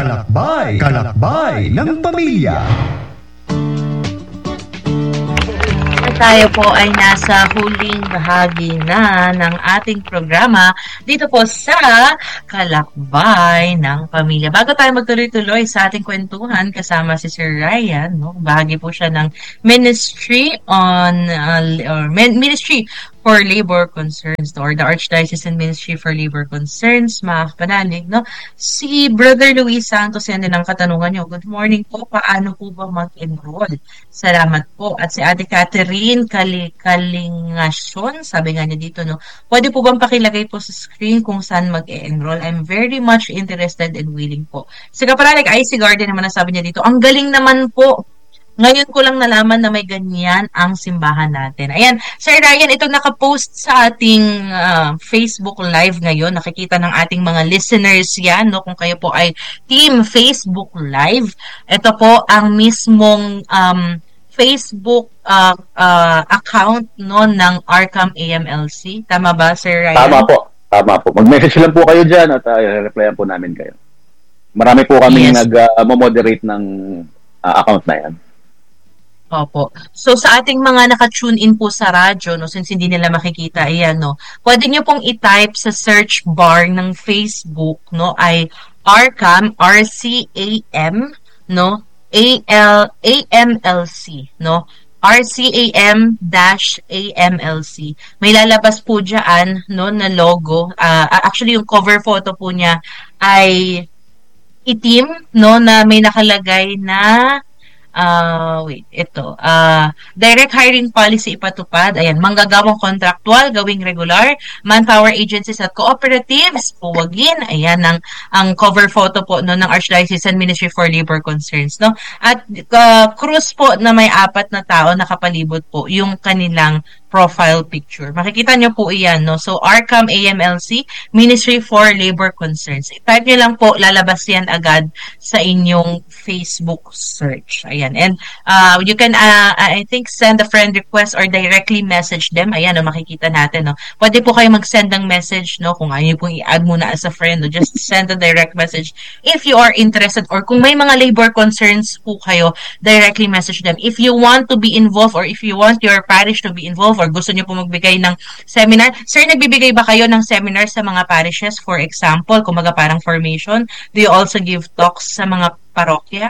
Kalakbay ng Pamilya. Tayo po ay nasa huling bahagi na ng ating programa dito po sa Kalakbay ng Pamilya. Bago tayo magtuloy-tuloy sa ating kwentuhan kasama si Sir Ryan, no? Bahagi po siya ng Ministry Ministry for Labor Concerns, or the Archdiocesan Ministry for Labor Concerns, mga kapanalig, no? Si Brother Luis Santos, yan din ang katanungan niyo. Good morning po, paano po ba mag-enroll? Salamat po. At si Ate Catherine Kalingasyon, sabi nga niya dito, no? Pwede po bang pakilagay po sa screen kung saan mag-enroll? I'm very much interested and willing po. Si kapanalig, IC Garden naman ang sabi niya dito, ang galing naman po. Ngayon ko lang nalaman na may ganyan ang simbahan natin. Ayan, Sir Ryan, itong nakapost sa ating Facebook Live ngayon. Nakikita ng ating mga listeners yan, no? Kung kayo po ay Team Facebook Live. Ito po ang mismong Facebook account, no, ng Arkham AMLC. Tama ba, Sir Ryan? Tama po. Mag-message lang po kayo dyan at replyan po namin kayo. Marami po kami nag-moderate ng account na yan. Opo. So sa ating mga naka-tune in po sa radyo, no, since hindi nila makikita, ayan, no, pwede nyo pong i-type sa search bar ng Facebook, no, ay Arkham, RCAM, no, AMLC, no, RCAM-AMLC. May lalabas po dyan, no, na logo. Actually, yung cover photo po niya ay itim, no, na may nakalagay na direct hiring policy ipatupad. Ayan, manggagawang contractual, gawing regular, manpower agencies at cooperatives, puwagin. Ayan, ang cover photo po, no, ng Archdiocesan Ministry for Labor Concerns, no? At cruise po na may 4 na tao nakapalibot po yung kanilang profile picture. Makikita nyo po iyan, no? So, Arkham AMLC, Ministry for Labor Concerns. I-type nyo lang po, lalabas yan agad sa inyong Facebook search. Ayan. And you can, I think, send a friend request or directly message them. Ayan, no, makikita natin, no? Pwede po kayo mag-send ng message, no? Kung ayaw pong i-add muna as a friend, no? Just send a direct message if you are interested, or kung may mga labor concerns po kayo, directly message them. If you want to be involved, or if you want your parish to be involved, or gusto nyo po magbigay ng seminar. Sir, nagbibigay ba kayo ng seminar sa mga parishes? For example, kumaga parang formation, do you also give talks sa mga parokya?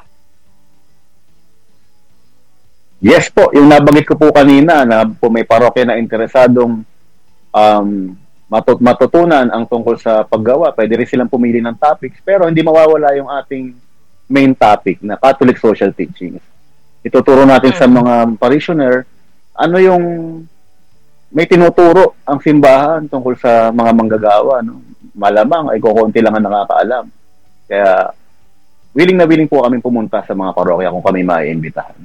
Yes po, yung nabanggit ko po kanina na po may parokya na interesadong matutunan ang tungkol sa paggawa. Pwede rin silang pumili ng topics, pero hindi mawawala yung ating main topic na Catholic Social Teachings. Ituturo natin sa mga parishioner ano yung may tinuturo ang simbahan tungkol sa mga manggagawa, no? Malamang ay kukunti lang ang nakakaalam. Kaya willing na willing po kami pumunta sa mga parokya kung kami maiimbitahan.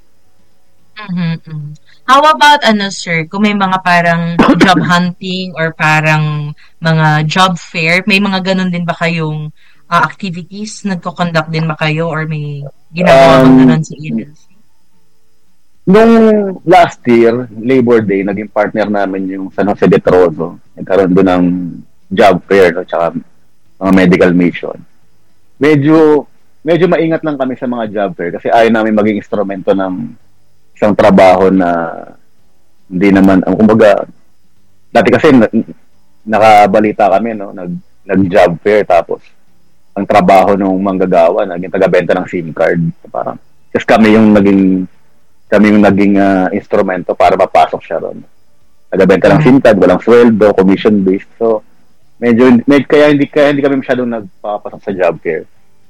How about sir, kung may mga parang job hunting or parang mga job fair, may mga ganun din ba kayong activities? Nagko-conduct din ba kayo or may ginagawa kang ganun sa EMLC? Nung last year, Labor Day, naging partner namin yung San Jose de Trozo. Nagkaroon doon ng job fair, no, tsaka mga medical mission. Medyo maingat lang kami sa mga job fair kasi ayaw namin maging instrumento ng isang trabaho na hindi naman, kumbaga, dati kasi nakabalita kami, no, nag-job fair, tapos ang trabaho ng manggagawa, naging taga-benta ng SIM card. Parang, kasi kami yung naging instrumento para mapasok siya ron. Taga-benta ng SIM card, walang sweldo, commission-based. So, kaya hindi kami masyadong nagpapasok sa job care.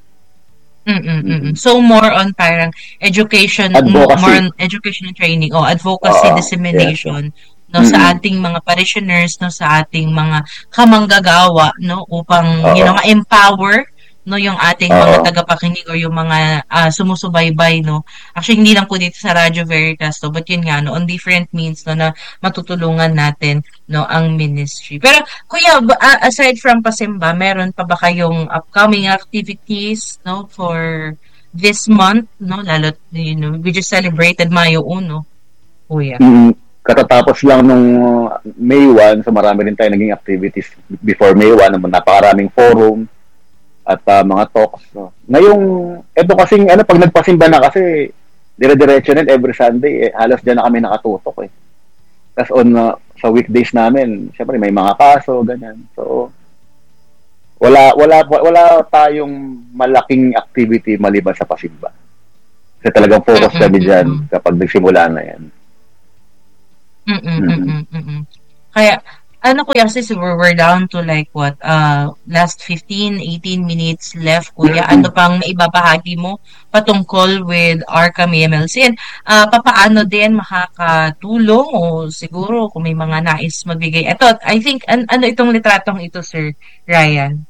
So, more on parang education, advocacy. more on education and training, advocacy, dissemination, no, sa ating mga parishioners, no, sa ating mga kamanggagawa, no, upang, ma-empower, no, yung ating mga tagapakinig or yung mga sumusubaybay, no. Actually, hindi lang po dito sa Radyo Veritas, no, but yun nga, no, on different means, no, na matutulungan natin, no, ang ministry. Pero, kuya, aside from pasimba, meron pa ba kayong upcoming activities, no, for this month, no, lalo, we just celebrated Mayo 1, kuya. Katatapos lang nung May 1, so marami rin tayo naging activities before May 1, napakaraming forum, at mga talks. No? Ngayong, eto kasing, pag nagpasimba na kasi, dire-diretso na every Sunday, halos dyan na kami nakatutok eh. Tapos sa weekdays namin, syempre may mga kaso, ganyan. So, wala tayong malaking activity maliban sa pasimba. Kasi talagang focus kami dyan kapag nagsimula na yan. Kaya, kuya, since we're down to like what, last 15-18 minutes left, kuya, ano pang maibabahagi mo patungkol with Arkham AMLC? And papaano din makakatulong o siguro kung may mga nais magbigay. Ito, I think, ano itong litratong ito, Sir Ryan?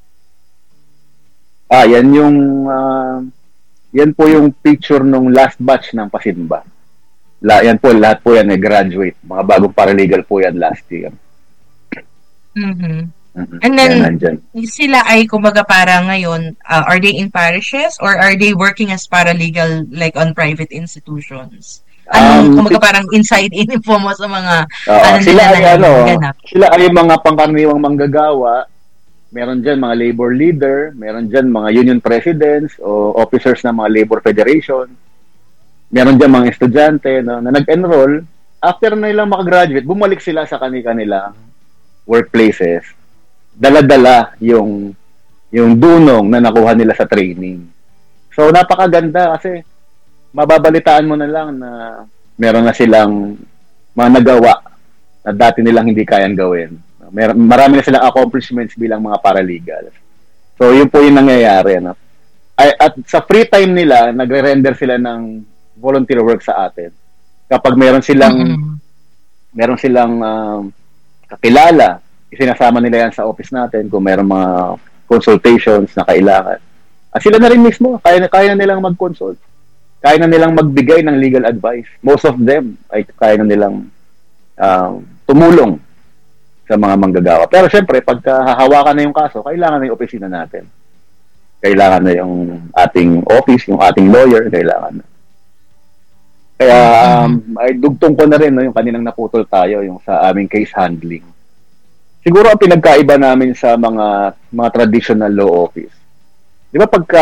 Yan po yung picture nung last batch ng pasimba. Lahat po yan graduate. Mga bagong paralegal po yan last year. And then, sila ay kumbaga para ngayon, are they in parishes or are they working as paralegal like on private institutions? Kumbaga parang inside info mo sa mga sila ay mga pangkaraniwang manggagawa. Meron dyan mga labor leader, meron dyan mga union presidents o officers ng mga labor federation. Meron dyan mga estudyante na nag-enroll. After na nilang makagraduate, bumalik sila sa kanilang workplaces. Dala-dala yung dunong na nakuha nila sa training. So, napakaganda kasi mababalitaan mo na lang na meron na silang mga nagawa na dati nilang hindi kayang gawin. Marami na silang accomplishments bilang mga paralegal. So, yun po yung nangyayari. No? At sa free time nila, nagre-render sila ng volunteer work sa atin. Kapag meron silang kakilala, isinasama nila yan sa office natin kung meron mga consultations na kailangan. At sila na rin mismo, kaya na nilang mag-consult. Kaya na nilang magbigay ng legal advice. Most of them ay kaya na nilang tumulong sa mga manggagawa. Pero syempre, pagka hahawakan na yung kaso, kailangan na yung opisina natin. Kailangan na yung ating office, yung ating lawyer, kailangan na. Kaya, ay dugtong ko na rin yung kaninang naputol tayo, yung sa aming case handling. Siguro ang pinagkaiba namin sa mga traditional law office. Di ba pag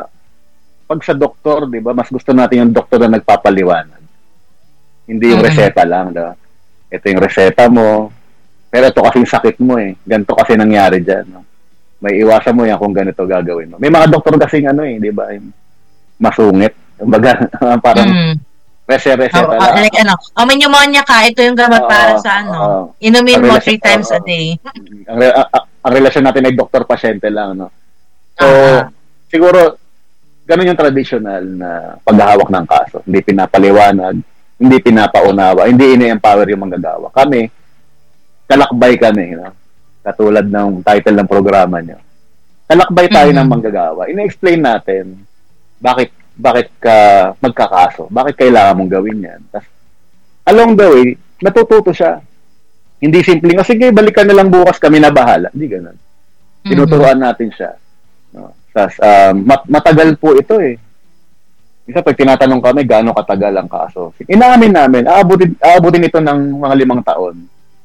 sa doktor, di ba, mas gusto natin yung doktor na nagpapaliwanag. Hindi yung reseta lang. Diba? Ito yung reseta mo, pero ito kasi yung sakit mo eh. Ganito kasi nangyari dyan. No? May iwasan mo yan kung ganito gagawin mo. May mga doktor kasing di ba, masungit. Baga, parang reseta lang. Like may pneumonia ka, ito yung gamot para sa inumin mo 3 times a day. Ang relasyon natin ay doktor-pasyente lang. No? So, siguro, ganun yung traditional na paghahawak ng kaso. Hindi pinapaliwanag, hindi pinapaunawa, hindi ini-empower yung manggagawa. Kami, kalakbay kami, katulad ng title ng programa niyo. Kalakbay tayo ng manggagawa. Ina-explain natin bakit ka magkakaso, bakit kailangan mong gawin yan. Tas, along the way, natututo siya. Hindi simpleng, sige, balikan na lang bukas, kami na bahala. Hindi ganun. Tinuturuan natin siya. No? Tas, matagal po ito eh. Isa, pag tinatanong kami, gaano katagal ang kaso? Inaamin namin, aabutin ito ng mga 5 taon.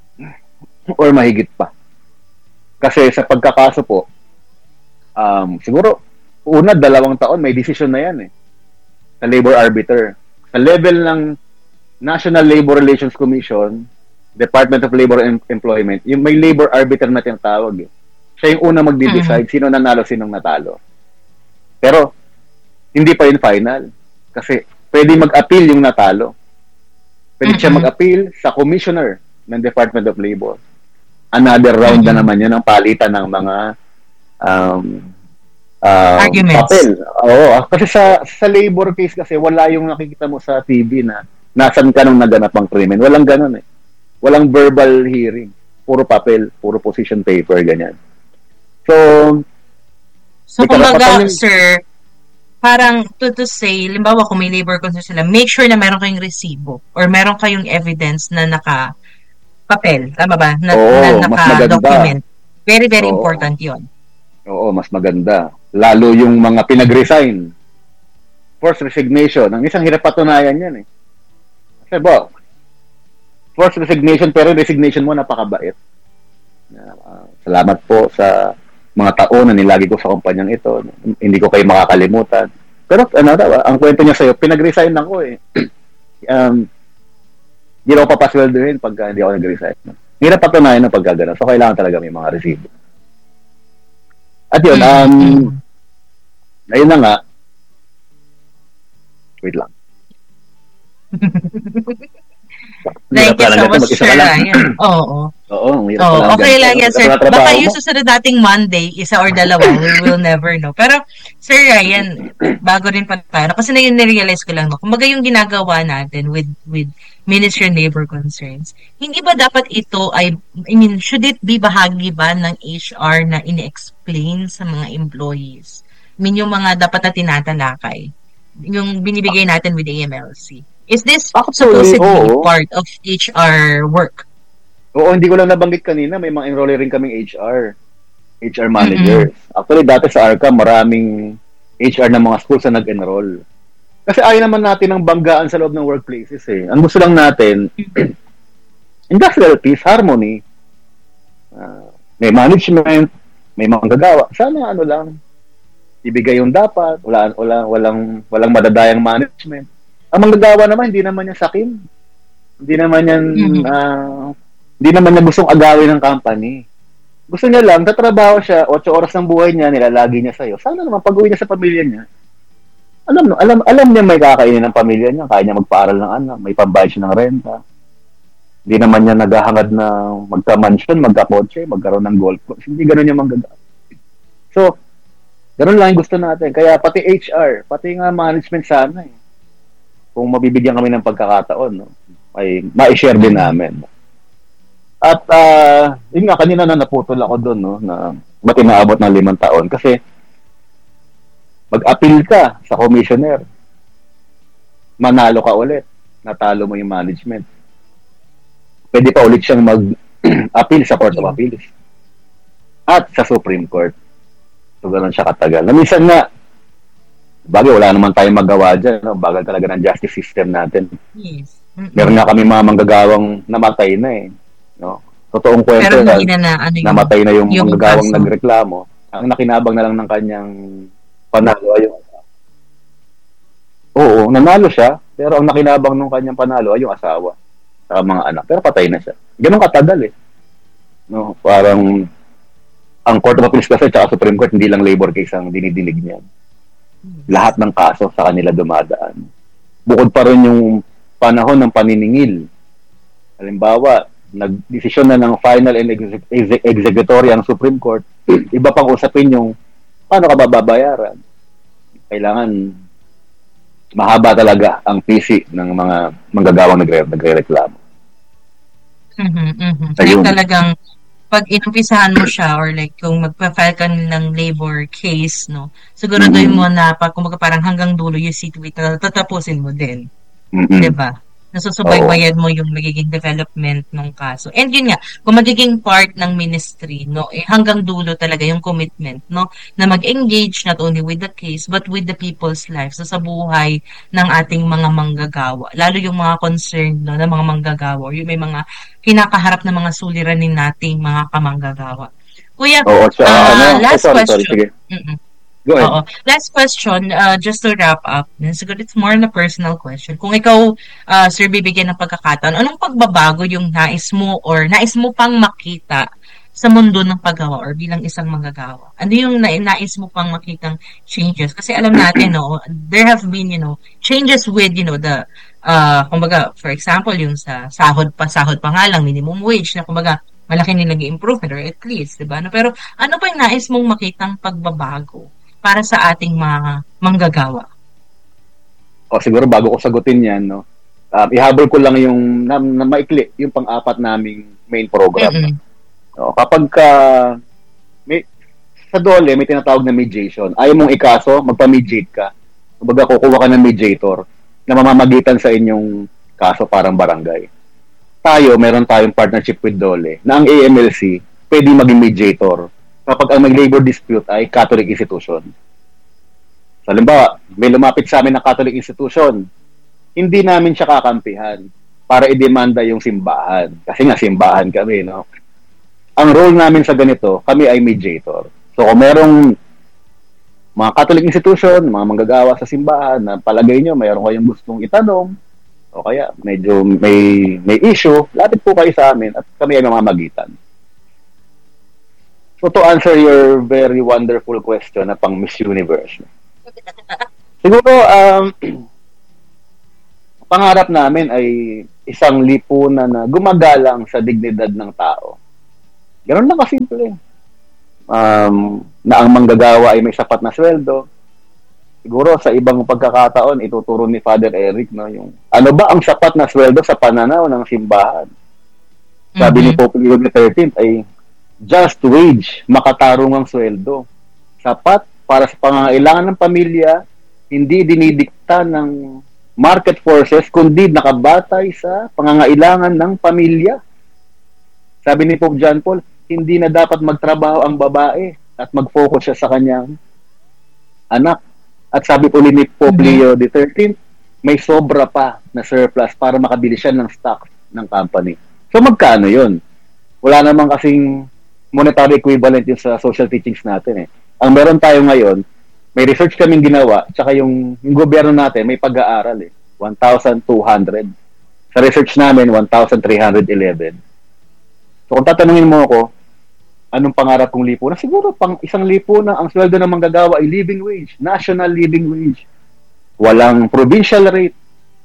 Or mahigit pa. Kasi sa pagkakaso po, siguro, 1-2 taon, may decision na yan eh. Sa labor arbiter. Sa level ng National Labor Relations Commission, Department of Labor and Employment, yung may labor arbiter na tinatawag eh. Siya yung una magde-decide sino nanalo, sinong natalo. Pero, hindi pa yun final. Kasi, pwede mag-appeal yung natalo. Pwede siya mag-appeal sa commissioner ng Department of Labor. Another round na naman yun ang palitan ng mga arguments. Papel. Oo. Kasi sa labor case kasi wala yung nakikita mo sa TV na nasan ka nung naganap ang krimen. Walang ganun eh. Walang verbal hearing. Puro papel, puro position paper, ganyan. So kumbaga, sir, parang to say, limbawa kung may labor concern sila, make sure na meron kayong resibo or meron kayong evidence na papel, tama ba? Na naka-document. Very, very important yon. Oo, mas maganda. Lalo yung mga pinag-resign. Forced resignation. Ang isang hirap patunayan yan eh. Kasi forced resignation, pero resignation mo napakabait. Salamat po sa mga taon na nilagi ko sa kumpanyang ito. Hindi ko kayo makakalimutan. Pero ang kwento niya sa'yo, pinag-resign ako eh. Hindi ako papasweldohin pagka hindi ako nag-resign. Hirap patunayan na pagka gano'n. So, kailangan talaga may mga resibo. At yun, ayun na nga. Wait lang. Thank you so much, Sir Ryan. Oo. Okay lang yan, sir. Baka yung susunod dating Monday, isa or dalawa, we will never know. Pero, Sir Ryan, bago rin pa tayo, kasi na yun nirealize ko lang, no? Kumbaga yung ginagawa natin with Ministry of Labor Concerns, hindi ba dapat ito ay, should it be bahagi ba ng HR na ini-explain sa mga employees? Yung mga dapat na tinatalakay, yung binibigay natin with AMLC. Is this supposed to be part of HR work? Oo, hindi ko lang nabanggit kanina, may mga enroller rin kaming HR managers. Actually, dati sa ARCA, maraming HR na mga schools na nag-enroll. Kasi ayaw naman natin ng banggaan sa loob ng workplaces eh. Ang gusto lang natin, industrial peace, harmony, may management, may mga gagawa. Sana lang, ibigay yung dapat, walang madadayang management. Ang manggagawa naman, hindi naman niya sakin. Hindi naman niya gustong agawin ng company. Gusto niya lang, tatrabaho siya, 8 oras ng buhay niya, nilalagi niya sa'yo. Sana naman, pag-uwi niya sa pamilya niya, alam niya may kakainin ng pamilya niya, kaya niya magpaaral ng anak, may pambayad siya ng renta. Hindi naman niya naghahangad na magka-mansion, magka-kotse, magkaroon ng golf course. Hindi ganun yung manggagawa. So, ganun lang yung gusto natin. Kaya pati HR, pati nga management sana eh. Kung mabibigyan kami ng pagkakataon, no, ay ma-share din namin. At yun nga, kanina na naputol ako doon, no, na ba't inaabot ng 5 taon? Kasi mag-appeal ka sa commissioner, manalo ka ulit, natalo mo yung management. Pwede pa ulit siyang mag-appeal sa Court of Appeals at sa Supreme Court. So, gano'n siya katagal. Na minsan nga, bagay, wala naman tayong magawa dyan. No? Bagal talaga ng justice system natin. Yes. Meron na kami mga manggagawang namatay na eh. No? Totoong kwento namatay na yung manggagawang nagreklamo. Ang nakinabang na lang ng kanyang panalo ay yung nanalo siya, pero ang nakinabang ng kanyang panalo ay yung asawa sa mga anak. Pero patay na siya. Ganun katagal eh. No? Parang ang Court of Appeals kasi at Supreme Court, hindi lang labor case ang dinidinig niyan. Lahat ng kaso sa kanila dumadaan. Bukod pa rin yung panahon ng paniningil. Halimbawa, nagdesisyon na ng final and executory ang Supreme Court, iba pang usapin yung paano ka babayaran. Kailangan mahaba talaga ang PC ng mga manggagawang nagre-reklamo. Like talagang pag inumpisahan mo siya or like kung magpa-file ka ng labor case, no, siguraduhin mo na kumbaga parang hanggang dulo yung sit-wait na tatapusin mo din. Diba? Nasusubaybayan mo yung magiging development ng kaso. And yun nga, kung magiging part ng ministry, no, hanggang dulo talaga yung commitment, no, na mag-engage not only with the case, but with the people's lives, so sa buhay ng ating mga manggagawa. Lalo yung mga concerned, no, na mga manggagawa, or yung may mga kinakaharap na mga suliranin nating mga kamanggagawa. Kuya, last question. Go ahead. Last question, just to wrap up, siguro it's more na personal question. Kung ikaw, sir, bibigyan ng pagkakataon, anong pagbabago yung nais mo or nais mo pang makita sa mundo ng paggawa or bilang isang manggagawa? Ano yung nais mo pang makitang changes? Kasi alam natin, no, there have been, changes with, the, kumbaga, for example, yung sa sahod pa nga lang, minimum wage, na kumbaga, malaki nilang improvement or at least, diba? No? Pero ano pa yung nais mong makitang pagbabago para sa ating mga manggagawa? Siguro bago ko sagutin yan, no, ihabol ko lang yung na maikli, yung pang-apat naming main program. No, kapag sa DOLE, may tinatawag na mediation. Ayaw mong ikaso, magpa-mediate ka. Kumbaga, kukuha ka ng mediator na mamamagitan sa inyong kaso parang barangay. Meron tayong partnership with DOLE na ang AMLC pwede maging mediator kapag ang may labor dispute ay Catholic institution. So, halimbawa, may lumapit sa amin ng Catholic institution, hindi namin siya kakampihan para idemanda yung simbahan. Kasi nga, simbahan kami, no? Ang role namin sa ganito, kami ay mediator. So, So kung merong mga Catholic institution, mga manggagawa sa simbahan na palagay nyo mayroon kayong gustong itanong o kaya medyo may issue, lapit po kayo sa amin at kami ay mamamagitan. So to answer your very wonderful question na pang Miss Universe, siguro pangarap namin ay isang lipunan na gumagalang sa dignidad ng tao. Ganun lang kasimple. Na ang manggagawa ay may sapat na sweldo. Siguro sa ibang pagkakataon ituturo ni Father Eric yung ano ba ang sapat na sweldo sa pananaw ng simbahan. Sabi ni Pope Leo XIII ay just wage, makatarungang sweldo. Sapat para sa pangangailangan ng pamilya, hindi dinidikta ng market forces kundi nakabatay sa pangangailangan ng pamilya. Sabi ni Pope John Paul, hindi na dapat magtrabaho ang babae at mag-focus siya sa kanyang anak. At sabi po ni Pope Leo XIII, may sobra pa na surplus para makabili siya ng stock ng company. So magkano yun? Wala namang kasing monetary equivalent yun sa social teachings natin. Ang meron tayo ngayon, may research kaming ginawa, tsaka yung gobyerno natin may pag-aaral 1,200. Sa research namin, 1,311. So kung tatanungin mo ako, anong pangarap kong lipunan? Siguro pang isang lipunan ang sweldo ng manggagawa ay living wage, national living wage. Walang provincial rate.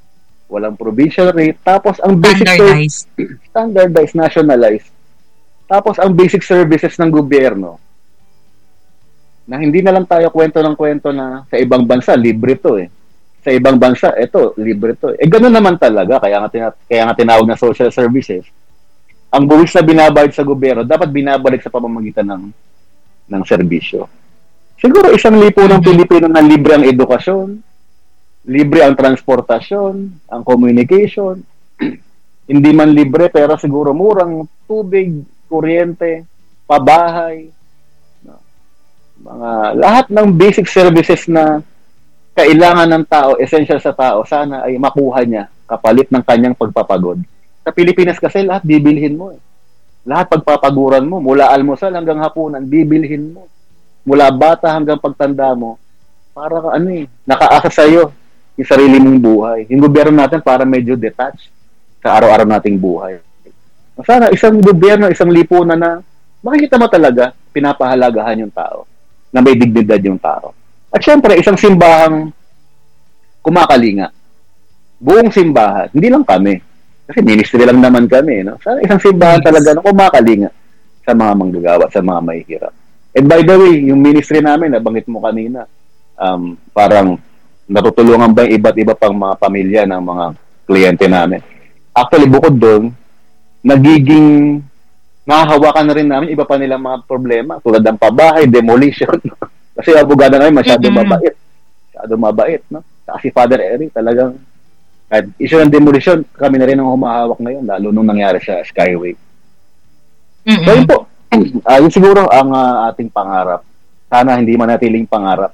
Tapos ang basic standardized, nationalized. Tapos ang basic services ng gobyerno na hindi na lang tayo kwento na sa ibang bansa libre to Sa ibang bansa libre to. Ganoon naman talaga kaya nga tinawag na social services. Ang buwis na binabayad sa gobyerno dapat binabalik sa pamamagitan ng serbisyo. Siguro isang lipunang Pilipino na libre ang edukasyon, libre ang transportasyon, ang communication, hindi man libre pero siguro murang tubig, kuryente, pabahay, mga lahat ng basic services na kailangan ng tao, essential sa tao, sana ay makuha niya kapalit ng kanyang pagpapagod. Sa Pilipinas kasi lahat bibilhin mo Lahat pagpapaguran mo, mula almusal hanggang hapunan, bibilhin mo. Mula bata hanggang pagtanda mo, para ka nakaasa sa'yo yung sarili mong buhay. Yung gobyerno natin para medyo detached sa araw-araw nating buhay. Sana isang gobyerno, isang lipunan na makikita mo talaga, pinapahalagahan yung tao, na may dignidad yung tao. At syempre, isang simbahang kumakalinga. Buong simbahan, hindi lang kami. Kasi ministry lang naman kami, Sana isang simbahan talaga na kumakalinga sa mga manggagawa, sa mga mahihirap. And by the way, yung ministry namin, nabanggit mo kanina, parang natutulungan ba yung iba't iba pang mga pamilya ng mga kliyente namin. Actually, bukod doon, nagiging nahahawakan na rin namin iba pa nilang mga problema, tulad ng pabahay, demolition. Kasi abogado namin masyado mabait, Saka si Father Eric talagang at issue ng demolition, kami na rin ang humahawak ngayon, lalo nung nangyari sa Skyway. So yun po, yun siguro ang ating pangarap. Sana hindi manatiling pangarap.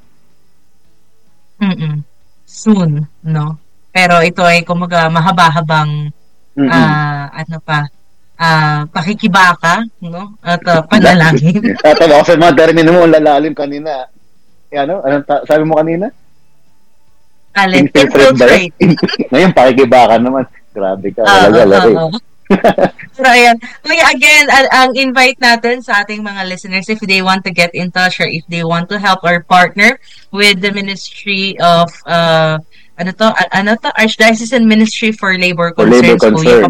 Soon, no? Pero ito ay kumaga mahaba-habang pakikibaka, no? At panalangin. Tatawa ko sa mga termino mo, lalalim kanina. Sabi mo kanina? Infiltrate. Ngayon, pakikibaka naman. Grabe ka. Lagi. So, ayan. Kaya again, ang invite natin sa ating mga listeners, if they want to get in touch or if they want to help or partner with the Ministry of Archdiocesan Ministry for Labor Concerns.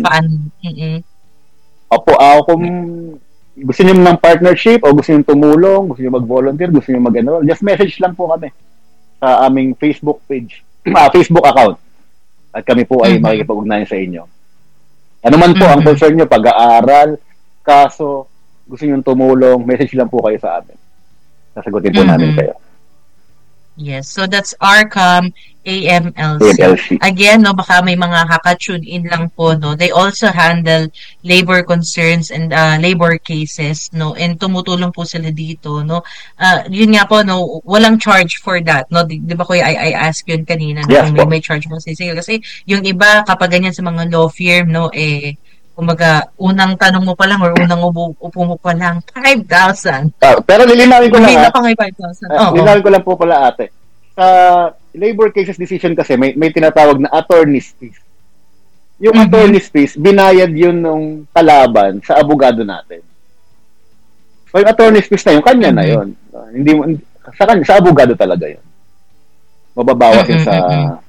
Opo, kung gusto niyo ng partnership o gusto niyo tumulong, gusto niyo mag-volunteer, gusto niyo mag-enroll, just message lang po kami sa aming Facebook page. Facebook account. At kami po ay makikipag-ugnayan sa inyo. Ano man po ang concern nyo, pag-aaral, kaso, gusto nyo tumulong, message lang po kayo sa amin. Sasagutin po namin kayo. Yes, so that's ARCAM AMLC. Again, baka may mga kaka-tune in lang po, They also handle labor concerns and labor cases, And tumutulong po sila dito, Yun nga po, walang charge for that, Di ba kuya, I asked yun kanina, yes, kung may charge mo sige. Kasi yung iba, kapag ganyan sa mga law firm, Kumbaga, unang tanong mo pa lang or unang upo mo pa lang, 5,000. Pero lilinawin ko lang. Hindi na pa ngayon 5,000. Lilinawin ko lang po pala, ate. Sa labor cases decision kasi, may tinatawag na attorney's fees. Yung attorney's fees, binayad yun nung kalaban sa abogado natin. So, yung attorney's fees na yun, kanya na yun. Hindi sa kanya, sa abogado talaga yun. Mababawas yun sa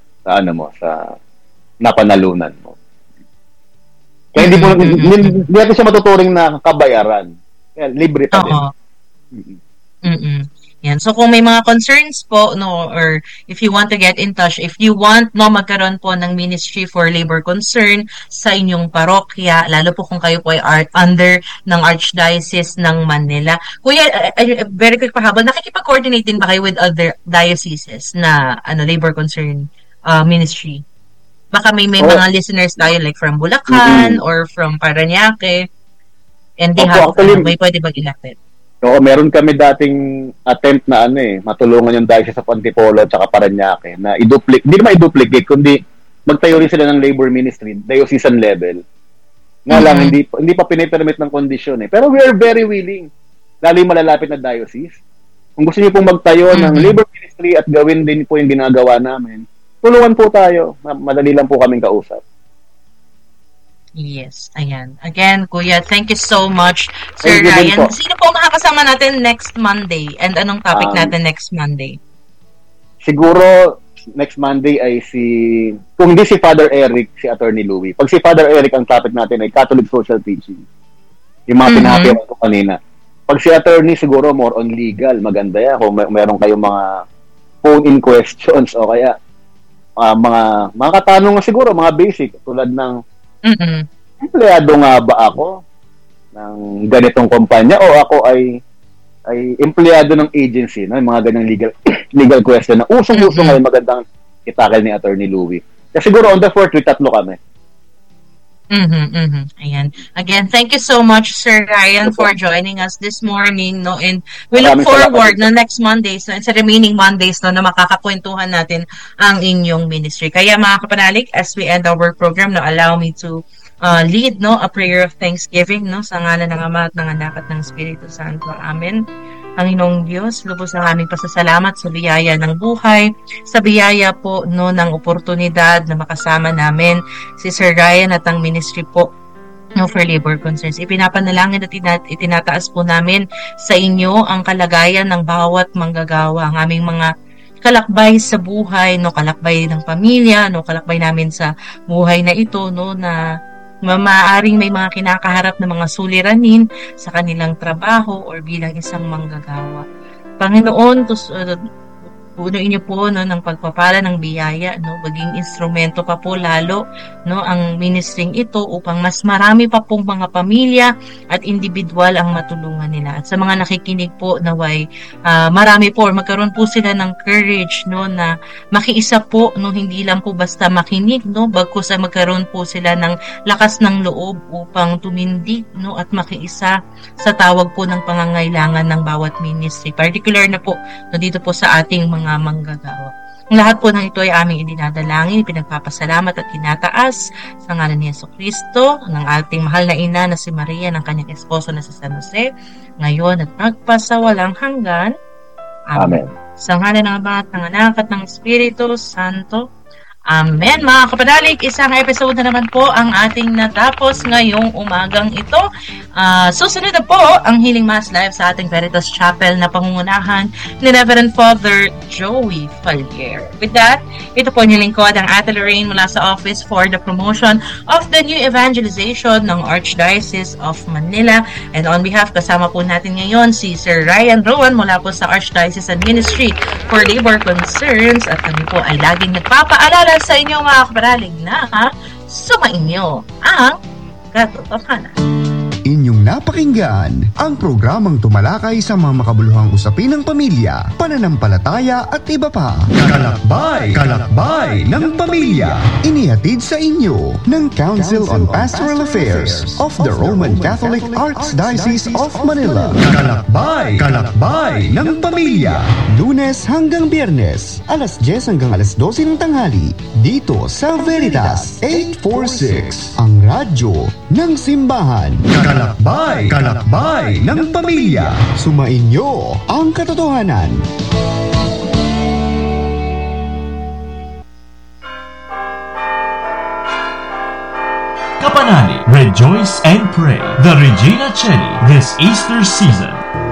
napanalunan mo. Kaya hindi natin siya matuturing na kabayaran. Kaya libre pa din. Yan. So kung may mga concerns po, no, or if you want to get in touch, if you want, no, magkaroon po ng Ministry for Labor Concern sa inyong parokya, lalo po kung kayo po ay under ng Archdiocese ng Manila. Kuya, very quick pahabol, nakikipag-coordinate din ba kayo with other dioceses na labor concern ministry? Baka may mga listeners tayo like from Bulacan or from Parañaque, and they may pwede bang ilapit? Oo, meron kami dating attempt na matulungan yung diocese sa Antipolo at saka Parañaque na hindi naman i-duplicate, kundi magtayo rin sila ng labor ministry, diocesan level. Nga lang, hindi pa pinipermit ng kondisyon Pero we are very willing, lalo yung malalapit na diocese. Kung gusto niyo pong magtayo ng labor ministry at gawin din po yung ginagawa namin, tulungan po tayo. Madali lang po kaming kausap. Yes, ayan. Again, Kuya, thank you so much, Sir Ryan. Sino po makakasama natin next Monday? And anong topic natin next Monday? Siguro, next Monday ay kung hindi si Father Eric, si Attorney Louie. Pag si Father Eric, ang topic natin ay Catholic Social Teaching. Yung mga pinahapiwan ko kanina. Pag si Attorney, siguro more on legal. Maganda yan. Kung meron kayong mga phone-in questions o kaya mga katanungan siguro, mga basic, tulad ng empleyado nga ba ako ng ganitong kumpanya o ako ay empleyado ng agency, no? Mga ganang legal question na usong-uso ngayon, magandang itakal ni Attorney Louie. Kasi siguro on the 4th, tatlo kami. Ayan. Again, thank you so much, Sir Ryan, for joining us this morning, no? And we look forward na next Mondays, no, and sa remaining Mondays, no, na makakakwentuhan natin ang inyong ministry. Kaya mga kapanalig, as we end our program, no, allow me to lead, no, a prayer of thanksgiving, no, sa ngalan ng Ama at ng Anak at ng Espiritu Santo. Amen. Panginoong Diyos, lubos ang aming pasasalamat sa biyaya ng buhay, sa biyaya po, no, ng oportunidad na makasama namin si Sir Ryan at ang ministry po, no, for labor concerns. Ipinapanalangin at itinataas po namin sa inyo ang kalagayan ng bawat manggagawa, ang aming mga kalakbay sa buhay, no, kalakbay ng pamilya, no, kalakbay namin sa buhay na ito, no, na maaaring may mga kinakaharap na mga suliranin sa kanilang trabaho or bilang isang manggagawa. Panginoon, punuin niyo po, no, ng pagpapala ng biyaya, no, maging instrumento pa po lalo, no, ang ministering ito upang mas marami pa pong mga pamilya at individual ang matulungan nila. At sa mga nakikinig po, naway marami po, magkaroon po sila ng courage, no, na makiisa po, no, hindi lang po basta makinig, no, bagkus ay magkaroon po sila ng lakas ng loob upang tumindig, no, at makiisa sa tawag po ng pangangailangan ng bawat ministry. Particular na po, no, dito po sa ating mga manggagawa. Ang lahat po ng ito ay aming idinadalangin, pinagpapasalamat at tinataas sa ngalan ni Jesucristo, ng ating mahal na ina na si Maria, ng kanyang esposo na si San Jose, ngayon at magpasawalang hanggan. Amen. Sa ngalan ng Ama at ng Anak at ng Espiritu Santo. Amen. Mga kapanalig, isang episode na naman po ang ating natapos ngayong umagang ito. Susunod na po ang Healing Mass Live sa ating Veritas Chapel na pangungunahan ni Reverend Father Joey Fallier. With that, ito po yung lingkod ang Ate Lorraine mula sa Office for the Promotion of the New Evangelization ng Archdiocese of Manila. And on behalf, kasama po natin ngayon si Sir Ryan Rowan mula po sa Archdiocese Ministry for Labor Concerns, at kami po ay laging nagpapaalala sa inyo mga kapanalig na sumainyo ang katotohanan. Inyong napakinggan ang programang tumalakay sa mga makabuluhang usapin ng pamilya, pananampalataya at iba pa. Kalakbay ng Pamilya. Inihatid sa inyo ng Council on Pastoral Affairs of the Roman Catholic Archdiocese of Manila. Kalakbay ng Pamilya. Lunes hanggang Biyernes, alas 10 hanggang alas 12 ng tanghali, dito sa Veritas 846, ang radyo ng simbahan. Kalakbay ng Pamilya. Sumainyo ang katotohanan. Kapanani, rejoice and pray. The Regina Cheli this Easter season.